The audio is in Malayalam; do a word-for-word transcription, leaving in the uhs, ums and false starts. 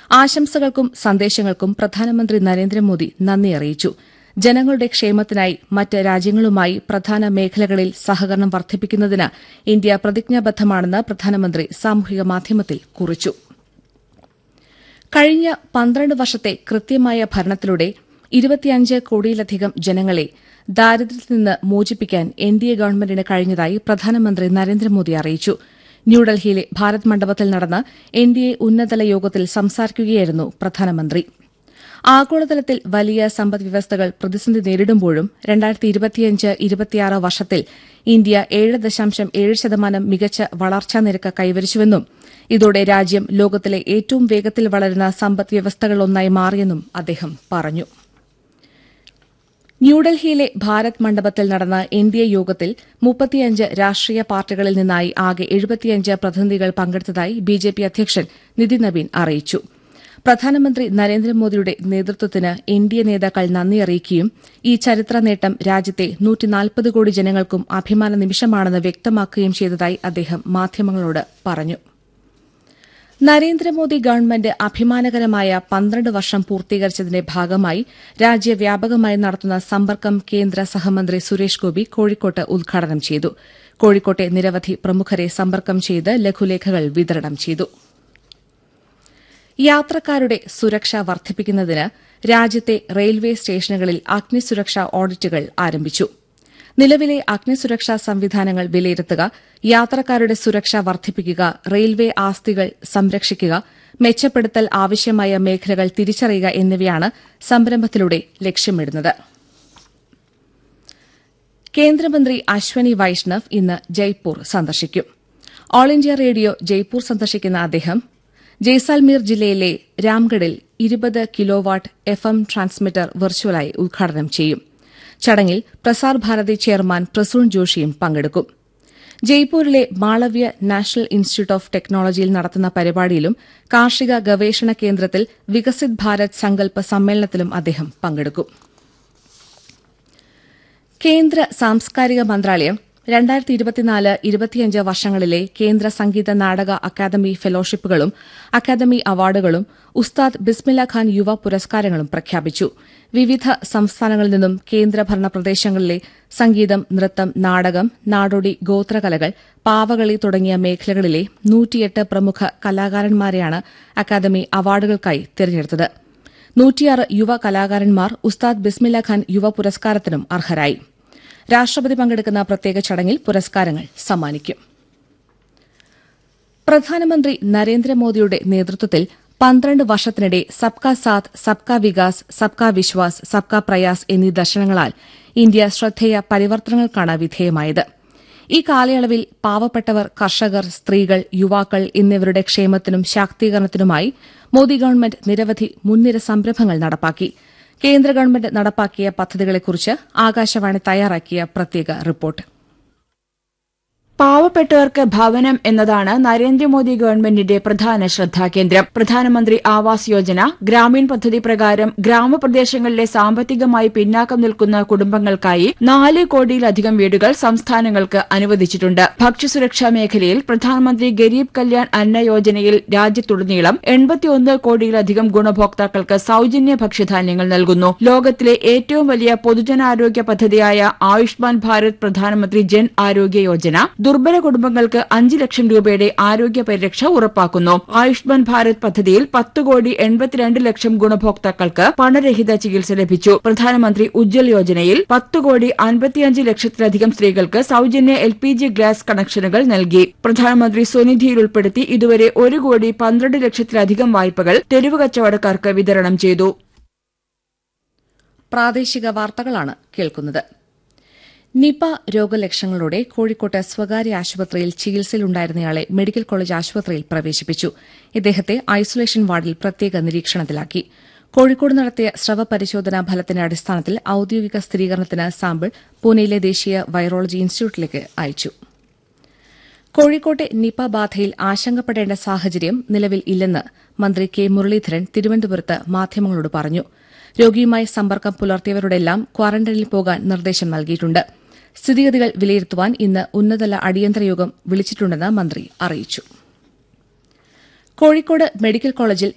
ആശംസകൾക്കും സന്ദേശങ്ങൾക്കും പ്രധാനമന്ത്രി നരേന്ദ്രമോദി നന്ദി അറിയിച്ചു. ജനങ്ങളുടെ ക്ഷേമത്തിനായി മറ്റ് രാജ്യങ്ങളുമായി പ്രധാന മേഖലകളിൽ സഹകരണം വർദ്ധിപ്പിക്കുന്നതിന് ഇന്ത്യ പ്രതിജ്ഞാബദ്ധമാണെന്ന് പ്രധാനമന്ത്രി സാമൂഹിക മാധ്യമത്തിൽ കുറിച്ചു. കഴിഞ്ഞ പന്ത്രണ്ട് വർഷത്തെ കൃത്യമായ ഭരണത്തിലൂടെ ഇരുപത്തിയഞ്ച് കോടിയിലധികം ജനങ്ങളെ ദാരിദ്ര്യത്തിൽ നിന്ന് മോചിപ്പിക്കാൻ എൻഡിഎ ഗവൺമെന്റിന് കഴിഞ്ഞതായി പ്രധാനമന്ത്രി നരേന്ദ്രമോദി അറിയിച്ചു. ന്യൂഡൽഹിയിലെ ഭാരത് മണ്ഡപത്തിൽ നടന്ന എൻഡിഎ ഉന്നതതല യോഗത്തിൽ സംസാരിക്കുകയായിരുന്നു പ്രധാനമന്ത്രി. ആഗോളതലത്തിൽ വലിയ സമ്പദ്വ്യവസ്ഥകൾ പ്രതിസന്ധി നേരിടുമ്പോഴും രണ്ടായിരത്തി ഇരുപത്തിയഞ്ച് ഇരുപത്തിയാറ് വർഷത്തിൽ ഇന്ത്യ ഏഴ് ദശാംശം ഏഴ് ശതമാനം മികച്ച വളർച്ചാ നിരക്ക് കൈവരിച്ചുവെന്നും ഇതോടെ രാജ്യം ലോകത്തിലെ ഏറ്റവും വേഗത്തിൽ വളരുന്ന സമ്പദ്വ്യവസ്ഥകളിലൊന്നായി മാറിയെന്നും അദ്ദേഹം പറഞ്ഞു. ന്യൂഡൽഹിയിലെ ഭാരത് മണ്ഡപത്തിൽ നടന്ന എൻഡിഎ യോഗത്തിൽ മുപ്പത്തിയഞ്ച് രാഷ്ട്രീയ പാർട്ടികളിൽ നിന്നായി ആകെ എഴുപത്തിയഞ്ച് പ്രതിനിധികൾ പങ്കെടുത്തതായി ബിജെപി അധ്യക്ഷൻ നിതിൻ നവീൻ അറിയിച്ചു. പ്രധാനമന്ത്രി നരേന്ദ്രമോദിയുടെ നേതൃത്വത്തിന് എൻഡിഎ നേതാക്കൾ നന്ദി അറിയിക്കുകയും ഈ ചരിത്ര നേട്ടം രാജ്യത്തെ നൂറ്റിനാൽപ്പത് കോടി ജനങ്ങൾക്കും അഭിമാന നിമിഷമാണെന്ന് വ്യക്തമാക്കുകയും ചെയ്തതായി അദ്ദേഹം മാധ്യമങ്ങളോട് പറഞ്ഞു. നരേന്ദ്രമോദി ഗവൺമെന്റ് അഭിമാനകരമായ പന്ത്രണ്ട് വർഷം പൂർത്തീകരിച്ചതിന്റെ ഭാഗമായി രാജ്യവ്യാപകമായി നടത്തുന്ന സമ്പർക്കം കേന്ദ്ര സഹമന്ത്രി സുരേഷ് ഗോപി കോഴിക്കോട്ട് ഉദ്ഘാടനം ചെയ്തു. കോഴിക്കോട്ടെ നിരവധി പ്രമുഖരെ സമ്പർക്കം ചെയ്ത് ലഘുലേഖകൾ വിതരണം ചെയ്തു. യാത്രക്കാരുടെ സുരക്ഷ വർദ്ധിപ്പിക്കുന്നതിന് രാജ്യത്തെ റെയിൽവേ സ്റ്റേഷനുകളിൽ അഗ്നിസുരക്ഷാ ഓഡിറ്റുകൾ ആരംഭിച്ചു. നിലവിലെ അഗ്നിസുരക്ഷാ സംവിധാനങ്ങൾ വിലയിരുത്തുക, യാത്രക്കാരുടെ സുരക്ഷ വർദ്ധിപ്പിക്കുക, റെയിൽവേ ആസ്തികൾ സംരക്ഷിക്കുക, മെച്ചപ്പെടുത്തൽ ആവശ്യമായ മേഖലകൾ തിരിച്ചറിയുക എന്നിവയാണ് സംരംഭത്തിലൂടെ ലക്ഷ്യമിടുന്നത്. കേന്ദ്രമന്ത്രി അശ്വനി വൈഷ്ണവ് ഇന്ന് ജയ്പൂർ സന്ദർശിക്കും. ഓൾ ഇന്ത്യ റേഡിയോ ജയ്പൂർ സന്ദർശിക്കുന്ന അദ്ദേഹം ജയ്സാൽമീർ ജില്ലയിലെ രാംഗഡിൽ ഇരുപത് കിലോവാട്ട് എഫ് എം ട്രാൻസ്മിറ്റർ വെർച്വലായി ഉദ്ഘാടനം ചെയ്യും. ചടങ്ങിൽ പ്രസാർ ഭാരതി ചെയർമാൻ പ്രസൂൺ ജോഷിയും പങ്കെടുക്കും. ജയ്പൂരിലെ മാളവ്യ നാഷണൽ ഇൻസ്റ്റിറ്റ്യൂട്ട് ഓഫ് ടെക്നോളജിയിൽ നടത്തുന്ന പരിപാടിയിലും കാർഷിക ഗവേഷണ കേന്ദ്രത്തിൽ വികസിത് ഭാരത് സങ്കല്പ സമ്മേളനത്തിലും അദ്ദേഹം പങ്കെടുക്കും. കേന്ദ്ര സാംസ്കാരിക മന്ത്രാലയം രണ്ടായിരത്തി ഇരുപത്തിനാല് ഇരുപത്തിയഞ്ച് വർഷങ്ങളിലെ കേന്ദ്ര സംഗീത നാടക അക്കാദമി ഫെലോഷിപ്പുകളും അക്കാദമി അവാർഡുകളും ഉസ്താദ് ബിസ്മില്ല ഖാൻ യുവ പുരസ്കാരങ്ങളും പ്രഖ്യാപിച്ചു. വിവിധ സംസ്ഥാനങ്ങളിൽ നിന്നും കേന്ദ്രഭരണ പ്രദേശങ്ങളിലെ സംഗീതം, നൃത്തം, നാടകം, നാടോടി ഗോത്രകലകൾ, പാവകളി തുടങ്ങിയ മേഖലകളിലെ നൂറ്റിയെട്ട് പ്രമുഖ കലാകാരന്മാരെയാണ് അക്കാദമി അവാർഡുകൾക്കായി തെരഞ്ഞെടുത്തത്. നൂറ്റിയാറ് യുവ കലാകാരന്മാർ ഉസ്താദ് ബിസ്മില്ല ഖാൻ യുവ പുരസ്കാരത്തിനും അർഹരായി. രാഷ്ട്രപതി പങ്കെടുക്കുന്ന പ്രത്യേക ചടങ്ങിൽ പുരസ്കാരങ്ങൾ സമ്മാനിക്കും. പ്രധാനമന്ത്രി നരേന്ദ്രമോദിയുടെ നേതൃത്വത്തിൽ പന്ത്രണ്ട് വർഷത്തിനിടെ സബ്കാ സാത്ത്, സബ്കാ വികാസ്, സബ്കാ വിശ്വാസ്, സബ്കാ പ്രയാസ് എന്നീ ദർശനങ്ങളാൽ ഇന്ത്യ ശ്രദ്ധേയ പരിവർത്തനങ്ങൾക്കാണ് വിധേയമായത്. ഈ കാലയളവിൽ പാവപ്പെട്ടവർ, കർഷകർ, സ്ത്രീകൾ, യുവാക്കൾ എന്നിവരുടെ ക്ഷേമത്തിനും ശാക്തീകരണത്തിനുമായി മോദി ഗവൺമെന്റ് നിരവധി മുൻനിര സംരംഭങ്ങൾ നടപ്പാക്കി. കേന്ദ്ര ഗവൺമെന്റ് നടപ്പാക്കിയ പദ്ധതികളെക്കുറിച്ച് ആകാശവാണി തയ്യാറാക്കിയ പ്രത്യേക റിപ്പോർട്ട്. പാവപ്പെട്ടവർക്ക് ഭവനം എന്നതാണ് നരേന്ദ്രമോദി ഗവൺമെന്റിന്റെ പ്രധാന ശ്രദ്ധാകേന്ദ്രം. പ്രധാനമന്ത്രി ആവാസ് യോജന, ഗ്രാമീൺ പദ്ധതി പ്രകാരം ഗ്രാമപ്രദേശങ്ങളിലെ സാമ്പത്തികമായി പിന്നാക്കം നിൽക്കുന്ന കുടുംബങ്ങൾക്കായി നാല് കോടിയിലധികം വീടുകൾ സംസ്ഥാനങ്ങൾക്ക് അനുവദിച്ചിട്ടുണ്ട്. ഭക്ഷ്യസുരക്ഷാ മേഖലയിൽ പ്രധാനമന്ത്രി ഗരീബ് കല്യാൺ അന്ന യോജനയിൽ രാജ്യത്തുടനീളം എൺപത്തിയൊന്ന് കോടിയിലധികം ഗുണഭോക്താക്കൾക്ക് സൌജന്യ ഭക്ഷ്യധാന്യങ്ങൾ നൽകുന്നു. ലോകത്തിലെ ഏറ്റവും വലിയ പൊതുജനാരോഗ്യ പദ്ധതിയായ ആയുഷ്മാൻ ഭാരത് പ്രധാനമന്ത്രി ജൻ ആരോഗ്യ യോജന ദുർബല കുടുംബങ്ങൾക്ക് അഞ്ച് ലക്ഷം രൂപയുടെ ആരോഗ്യ പരിരക്ഷ ഉറപ്പാക്കുന്നു. ആയുഷ്മാൻ ഭാരത് പദ്ധതിയിൽ പത്ത് കോടി എൺപത്തിരണ്ട് ലക്ഷം ഗുണഭോക്താക്കൾക്ക് പണരഹിത ചികിത്സ ലഭിച്ചു. പ്രധാനമന്ത്രി ഉജ്ജ്വൽ യോജനയിൽ പത്ത് കോടി അൻപത്തിയഞ്ച് ലക്ഷത്തിലധികം സ്ത്രീകൾക്ക് സൌജന്യ എൽ പി ജി ഗ്യാസ് കണക്ഷനുകൾ നൽകി. പ്രധാനമന്ത്രി സ്വനിധിയിൽ ഉൾപ്പെടുത്തി ഇതുവരെ ഒരു കോടി പന്ത്രണ്ട് ലക്ഷത്തിലധികം വായ്പകൾ തെരുവ് കച്ചവടക്കാർക്ക് വിതരണം ചെയ്തു. പ്രാദേശിക വാർത്തകളാണ് കേൾക്കുന്നത്. നിപ രോഗലക്ഷണങ്ങളോടെ കോഴിക്കോട്ട് സ്വകാര്യ ആശുപത്രിയിൽ ചികിത്സയിലുണ്ടായിരുന്നയാളെ മെഡിക്കൽ കോളേജ് ആശുപത്രിയിൽ പ്രവേശിപ്പിച്ചു. ഇദ്ദേഹത്തെ ഐസൊലേഷൻ വാർഡിൽ പ്രത്യേക നിരീക്ഷണത്തിലാക്കി. കോഴിക്കോട് നടത്തിയ സ്രവ പരിശോധനാ ഫലത്തിന്റെ അടിസ്ഥാനത്തിൽ ഔദ്യോഗിക സ്ഥിരീകരണത്തിന് സാമ്പിൾ പൂനെയിലെ ദേശീയ വൈറോളജി ഇൻസ്റ്റിറ്റ്യൂട്ടിലേക്ക് അയച്ചു. കോഴിക്കോട്ടെ നിപ ബാധയിൽ ആശങ്കപ്പെടേണ്ട സാഹചര്യം നിലവിൽ ഇല്ലെന്ന് മന്ത്രി കെ മുരളീധരൻ തിരുവനന്തപുരത്ത് മാധ്യമങ്ങളോട് പറഞ്ഞു. രോഗിയുമായി സമ്പർക്കം പുലർത്തിയവരോടെല്ലാം ക്വാറന്റൈനിൽ പോകാൻ നിർദ്ദേശം നൽകിയിട്ടുണ്ട്. സ്ഥിതിഗതികൾ വിലയിരുത്തുവാൻ ഇന്ന് ഉന്നതതല അടിയന്തര യോഗം വിളിച്ചിട്ടുണ്ടെന്ന് മന്ത്രി അറിയിച്ചു. കോഴിക്കോട് മെഡിക്കൽ കോളേജിൽ